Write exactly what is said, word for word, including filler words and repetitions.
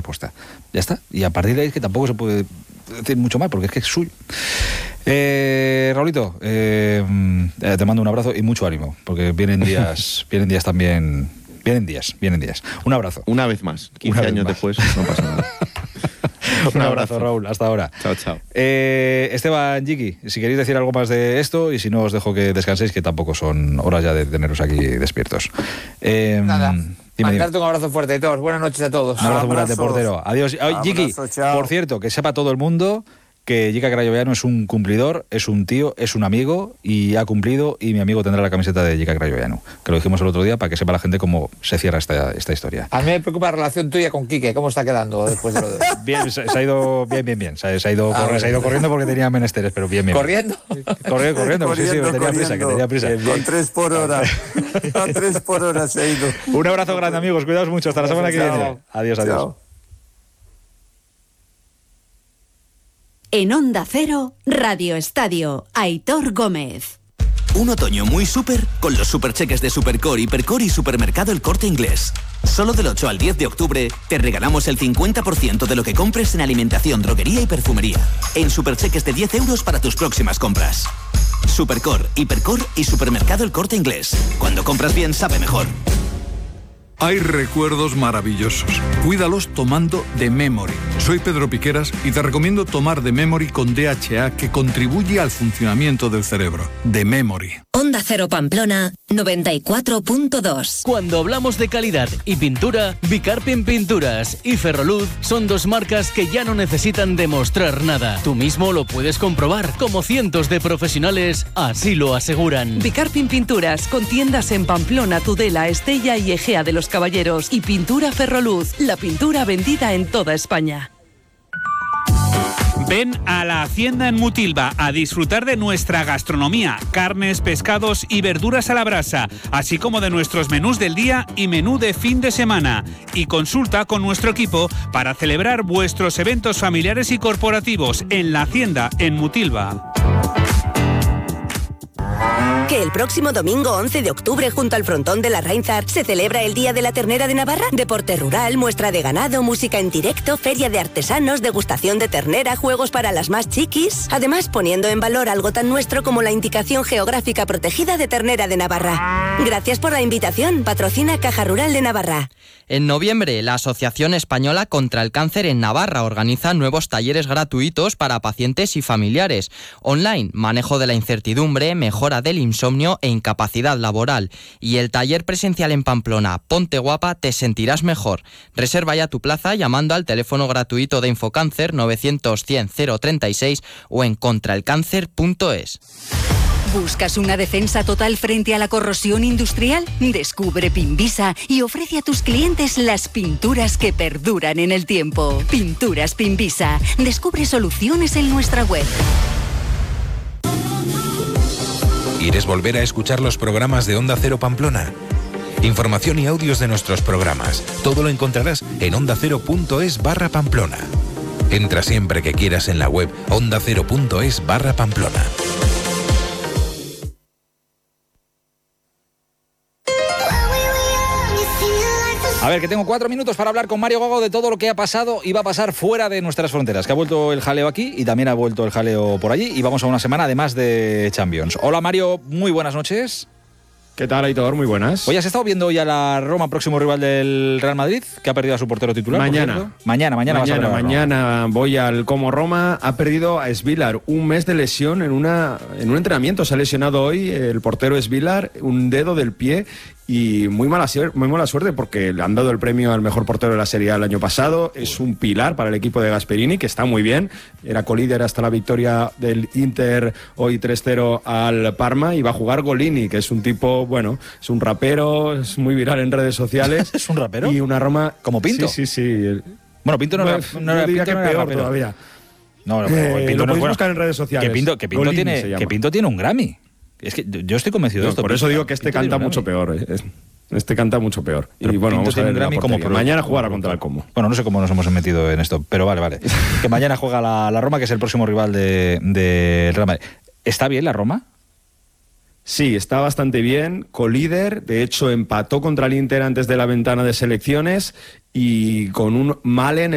apuesta. Ya está. Y a partir de ahí es que tampoco se puede decir mucho más, porque es que es suyo. Eh, Raulito, eh, te mando un abrazo y mucho ánimo, porque vienen días, vienen días también, vienen días, vienen días. Un abrazo. Una vez más, quince años más. Después, no pasa nada. Un abrazo, Raúl, hasta ahora. Chao, chao. Eh, Esteban, Yiki, si queréis decir algo más de esto, y si no os dejo que descanséis, que tampoco son horas ya de teneros aquí despiertos. Eh, Nada. Dime, Mandarte dime. un abrazo fuerte a todos. Buenas noches a todos. Un abrazo muy grande, portero. Adiós. Ay, Yiki, por cierto, que sepa todo el mundo que Jica Crayoveanu es un cumplidor, es un tío, es un amigo y ha cumplido, y mi amigo tendrá la camiseta de Jica Crayoveanu, que lo dijimos el otro día para que sepa la gente cómo se cierra esta, esta historia. A mí me preocupa la relación tuya con Quique, ¿cómo está quedando después de lo de... Bien, se, se ha ido bien, bien, bien. Se, se, ha ido, ah, corre, se ha ido corriendo porque tenía menesteres, pero bien, bien. ¿Corriendo? Corriendo, corriendo, sí, sí, que tenía prisa, que tenía prisa. Con tres por hora. A tres por hora se ha ido. Un abrazo grande, amigos. Cuidaos mucho. Hasta la semana que viene. Adiós, adiós. Chao. En Onda Cero, Radio Estadio, Aitor Gómez. Un otoño muy súper con los supercheques de Supercore, Hipercore y Supermercado El Corte Inglés. Solo del ocho al diez de octubre te regalamos el cincuenta por ciento de lo que compres en alimentación, droguería y perfumería. En supercheques de diez euros para tus próximas compras. Supercore, Hipercore y Supermercado El Corte Inglés. Cuando compras bien, sabe mejor. Hay recuerdos maravillosos. Cuídalos tomando The Memory. Soy Pedro Piqueras y te recomiendo tomar The Memory con D H A, que contribuye al funcionamiento del cerebro. The Memory. Onda Cero Pamplona, noventa y cuatro punto dos. Cuando hablamos de calidad y pintura, Bicarpin Pinturas y Ferroluz son dos marcas que ya no necesitan demostrar nada. Tú mismo lo puedes comprobar, como cientos de profesionales así lo aseguran. Bicarpin Pinturas, con tiendas en Pamplona, Tudela, Estella y Egea de los Caballeros, y Pintura Ferroluz, la pintura vendida en toda España. Ven a la Hacienda en Mutilva a disfrutar de nuestra gastronomía, carnes, pescados y verduras a la brasa, así como de nuestros menús del día y menú de fin de semana. Y consulta con nuestro equipo para celebrar vuestros eventos familiares y corporativos en la Hacienda en Mutilva. Que el próximo domingo once de octubre, junto al frontón de la Rainzar, se celebra el Día de la Ternera de Navarra. Deporte rural, muestra de ganado, música en directo, feria de artesanos, degustación de ternera, juegos para las más chiquis. Además, poniendo en valor algo tan nuestro como la indicación geográfica protegida de Ternera de Navarra. Gracias por la invitación. Patrocina Caja Rural de Navarra. En noviembre, la Asociación Española contra el Cáncer en Navarra organiza nuevos talleres gratuitos para pacientes y familiares. Online, manejo de la incertidumbre, mejora del insomnio e incapacidad laboral. Y el taller presencial en Pamplona, Ponte Guapa, te sentirás mejor. Reserva ya tu plaza llamando al teléfono gratuito de Infocáncer novecientos cien cero treinta y seis o en contraelcáncer punto es. ¿Buscas una defensa total frente a la corrosión industrial? Descubre Pinvisa y ofrece a tus clientes las pinturas que perduran en el tiempo. Pinturas Pinvisa. Descubre soluciones en nuestra web. ¿Quieres volver a escuchar los programas de Onda Cero Pamplona? Información y audios de nuestros programas. Todo lo encontrarás en ondacero.es barra Pamplona. Entra siempre que quieras en la web ondacero.es barra Pamplona. A ver, que tengo cuatro minutos para hablar con Mario Gago de todo lo que ha pasado y va a pasar fuera de nuestras fronteras, que ha vuelto el jaleo aquí y también ha vuelto el jaleo por allí, y vamos a una semana además de Champions. Hola Mario, muy buenas noches. ¿Qué tal, Aitor? Muy buenas. Oye, ¿has estado viendo ya la Roma, próximo rival del Real Madrid, que ha perdido a su portero titular? Mañana. Mañana, mañana. Mañana, vas a mañana voy al Como Roma. Ha perdido a Svilar, un mes de lesión en, una, en un entrenamiento. Se ha lesionado hoy el portero Svilar, un dedo del pie. Y muy mala, muy mala suerte, porque le han dado el premio al mejor portero de la Serie A el año pasado. Es un pilar para el equipo de Gasperini, que está muy bien. Era colíder hasta la victoria del Inter hoy tres cero al Parma. Y va a jugar Golini, que es un tipo, bueno, es un rapero, es muy viral en redes sociales. ¿Es un rapero? Y una Roma... ¿Como Pinto? Sí, sí, sí. Bueno, Pinto no era, no era, yo diría Pinto que no era peor rapero. todavía. No, no, pero eh, Pinto lo no, podéis bueno, buscar en redes sociales. Que Pinto, que Pinto, Golini tiene, que Pinto tiene un Grammy. Es que yo estoy convencido no, de esto. Por eso digo que este canta mucho peor. Eh. Este canta mucho peor. Pero y bueno, Pinto vamos a ver un Grammy la como mañana jugará contra el Como. Bueno, no sé cómo nos hemos metido en esto, pero vale, vale. Que mañana juega la, la Roma, que es el próximo rival de, de Real Madrid. ¿Está bien la Roma? Sí, está bastante bien, colíder. De hecho, empató contra el Inter antes de la ventana de selecciones y con un Malen